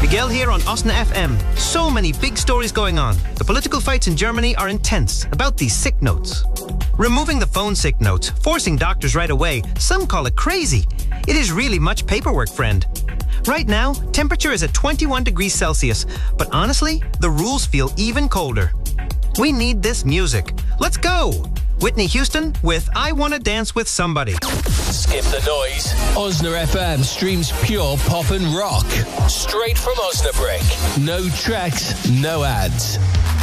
Miguel here on Osna FM. So many big stories going on. The political fights in Germany are intense about these sick notes. Removing the phone sick notes, forcing doctors right away, some call it crazy. It is really much paperwork, friend. Right now, temperature is at 21 degrees Celsius, but honestly, the rules feel even colder. We need this music. Let's go! Whitney Houston with I Wanna Dance With Somebody. Skip the noise. Osna FM streams pure pop and rock. Straight from Osnabrück. No tracks, no ads.